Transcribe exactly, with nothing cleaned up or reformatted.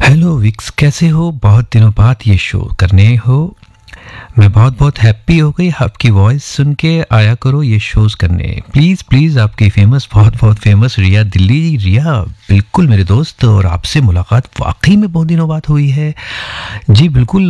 Hello Vicks, कैसे हो? बहुत दिनों बाद ये शो करने हो। मैं बहुत बहुत हैप्पी हो गई आपकी वॉइस सुन के। आया करो ये शोज करने, प्लीज़ प्लीज़। आपकी फेमस, बहुत बहुत फेमस रिया दिल्ली। रिया बिल्कुल मेरे दोस्त, और आपसे मुलाकात वाकई में बहुत दिनों बाद हुई है। जी बिल्कुल।